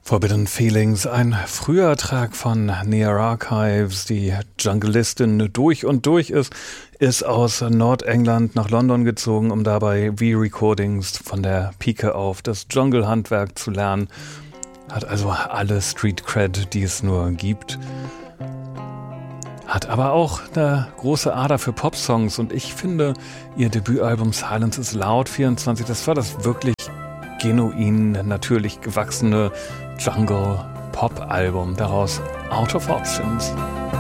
Forbidden Feelings, ein früher Track von Near Archives, die Jungleistin durch und durch ist aus Nordengland nach London gezogen, um dabei Re-Recordings von der Pike auf das Jungle-Handwerk zu lernen. Hat also alle Street-Cred, die es nur gibt. Hat aber auch eine große Ader für Popsongs und ich finde, ihr Debütalbum Silence is Loud 24, das war das wirklich genuin, natürlich gewachsene Jungle-Pop-Album, daraus Out of Options.